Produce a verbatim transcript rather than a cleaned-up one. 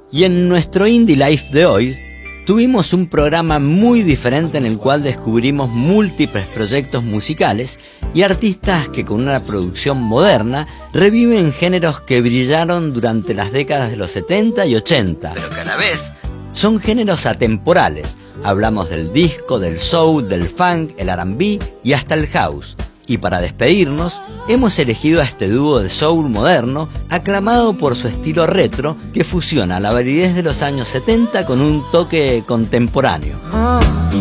Y en nuestro Indie Life de hoy, tuvimos un programa muy diferente en el cual descubrimos múltiples proyectos musicales y artistas que con una producción moderna reviven géneros que brillaron durante las décadas de los setenta y ochenta, pero que a la vez son géneros atemporales. Hablamos del disco, del soul, del funk, el R and B y hasta el house. Y para despedirnos, hemos elegido a este dúo de soul moderno, aclamado por su estilo retro, que fusiona la validez de los años setenta con un toque contemporáneo.